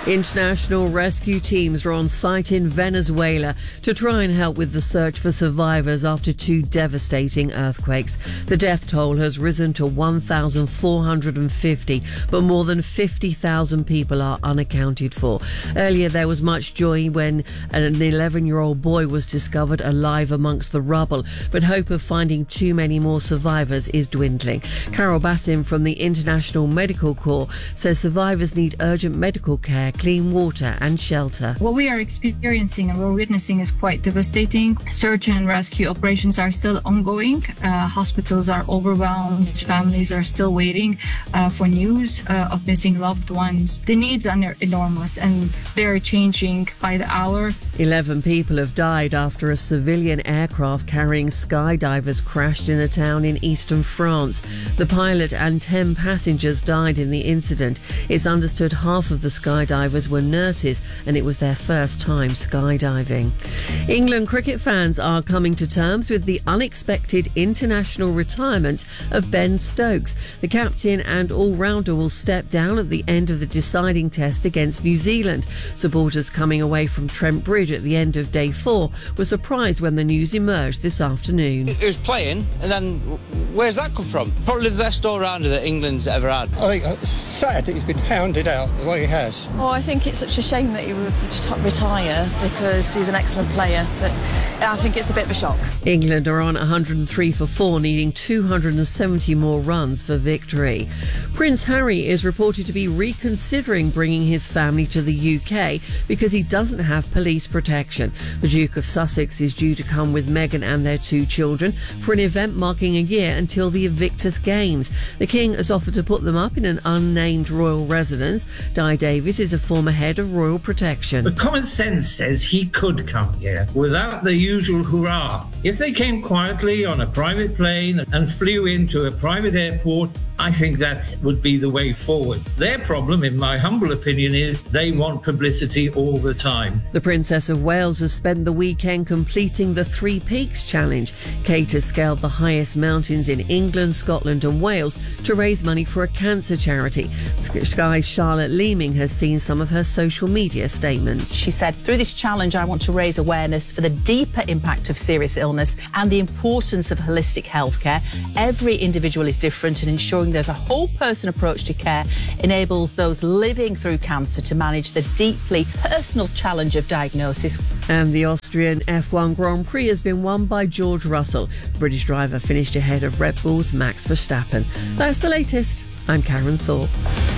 International rescue teams are on site in Venezuela to try and help with the search for survivors after two devastating earthquakes. The death toll has risen to 1,450, but more than 50,000 people are unaccounted for. Earlier, there was much joy when an 11-year-old boy was discovered alive amongst the rubble, but hope of finding too many more survivors is dwindling. Carol Bassim from the International Medical Corps says survivors need urgent medical care, clean water and shelter. What we are experiencing and we're witnessing is quite devastating. Search and rescue operations are still ongoing. Hospitals are overwhelmed. Families are still waiting for news of missing loved ones. The needs are enormous and they're changing by the hour. 11 people have died after a civilian aircraft carrying skydivers crashed in a town in eastern France. The pilot and 10 passengers died in the incident. It's understood half of the skydivers were nurses and it was their first time skydiving. England cricket fans are coming to terms with the unexpected international retirement of Ben Stokes. The captain and all-rounder will step down at the end of the deciding test against New Zealand. Supporters coming away from Trent Bridge at the end of day 4 were surprised when the news emerged this afternoon. He was playing, and then where's that come from? Probably the best all-rounder that England's ever had. I think it's sad that he's been hounded out the way he has. Oh, I think it's such a shame that he would retire because he's an excellent player, but I think it's a bit of a shock. England are on 103 for 4, needing 270 more runs for victory. Prince Harry is reported to be reconsidering bringing his family to the UK because he doesn't have police protection. The Duke of Sussex is due to come with Meghan and their 2 children for an event marking a year until the Invictus Games. The King has offered to put them up in an unnamed royal residence. Di Davies is a former head of royal protection. But common sense says he could come here without the usual hurrah. If they came quietly on a private plane and flew into a private airport, I think that would be the way forward. Their problem, in my humble opinion, is they want publicity all the time. The Princess of Wales has spent the weekend completing the 3 Peaks Challenge. Kate has scaled the highest mountains in England, Scotland and Wales to raise money for a cancer charity. Sky's Charlotte Leeming has seen some of her social media statements. She said, through this challenge, I want to raise awareness for the deeper impact of serious illness and the importance of holistic healthcare. Every individual is different, and ensuring there's a whole person approach to care enables those living through cancer to manage the deeply personal challenge of diagnosis. And the Austrian F1 Grand Prix has been won by George Russell. The British driver finished ahead of Red Bull's Max Verstappen. That's the latest. I'm Karen Thorpe.